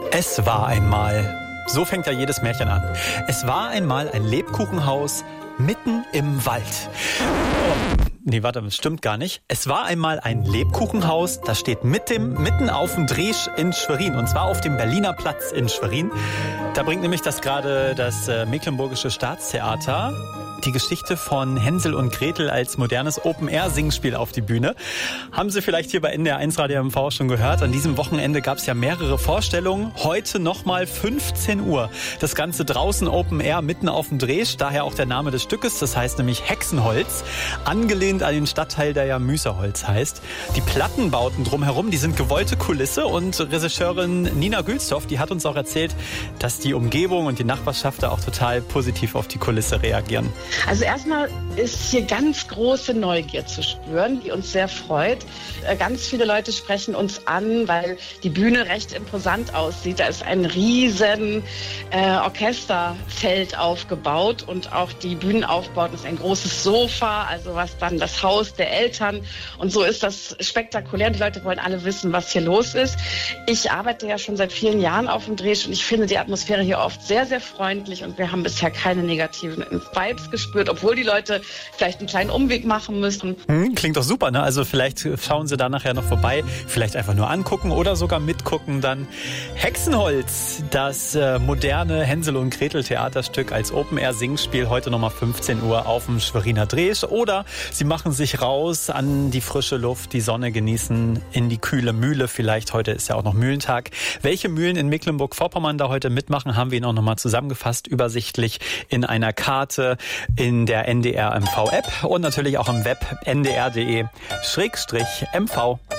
Es war einmal. So fängt ja jedes Märchen an. Es war einmal ein Lebkuchenhaus mitten im Wald. Nee, warte, das stimmt gar nicht. Es war einmal ein Lebkuchenhaus, das steht mitten auf dem Dreh in Schwerin. Und zwar auf dem Berliner Platz in Schwerin. Da bringt nämlich gerade das Mecklenburgische Staatstheater die Geschichte von Hänsel und Gretel als modernes Open-Air-Singspiel auf die Bühne. Haben Sie vielleicht hier bei NDR 1 Radio MV schon gehört? An diesem Wochenende gab es ja mehrere Vorstellungen. Heute nochmal 15 Uhr. Das Ganze draußen Open-Air mitten auf dem Dreh. Daher auch der Name des Stückes. Das heißt nämlich Hexenholz. Angelehnt an den Stadtteil, der ja Müßerholz heißt. Die Plattenbauten drumherum, die sind gewollte Kulisse. Und Regisseurin Nina Gülsdorf, die hat uns auch erzählt, dass die Umgebung und die Nachbarschaft da auch total positiv auf die Kulisse reagieren. Also erstmal ist hier ganz große Neugier zu spüren, die uns sehr freut. Ganz viele Leute sprechen uns an, weil die Bühne recht imposant aussieht. Da ist ein riesen Orchesterfeld aufgebaut und auch die Bühnenaufbauten ist ein großes Sofa, also was dann das Haus der Eltern. Und so ist das spektakulär. Die Leute wollen alle wissen, was hier los ist. Ich arbeite ja schon seit vielen Jahren auf dem Dreh und ich finde die Atmosphäre hier oft sehr, sehr freundlich und wir haben bisher keine negativen Vibes gespürt, obwohl die Leute vielleicht einen kleinen Umweg machen müssen. Klingt doch super, ne? Also vielleicht schauen Sie da nachher noch vorbei, vielleicht einfach nur angucken oder sogar mitgucken dann. Hexenholz, das moderne Hänsel und Gretel Theaterstück als Open-Air-Singspiel, heute nochmal 15 Uhr auf dem Schweriner Dreh. Oder Sie machen sich raus an die frische Luft, die Sonne genießen, in die kühle Mühle vielleicht. Heute ist ja auch noch Mühlentag. Welche Mühlen in Mecklenburg-Vorpommern da heute mitmachen, haben wir Ihnen auch nochmal zusammengefasst, übersichtlich in einer Karte in der NDR MV App und natürlich auch im Web ndr.de/MV.